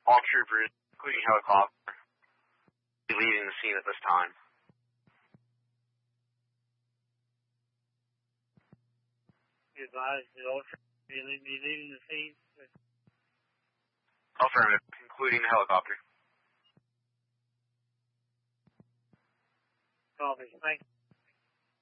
All troopers, including helicopter, be leaving the scene at this time. You advise that all troopers be leaving the scene? Affirmative, including the helicopter. Copy. Thanks.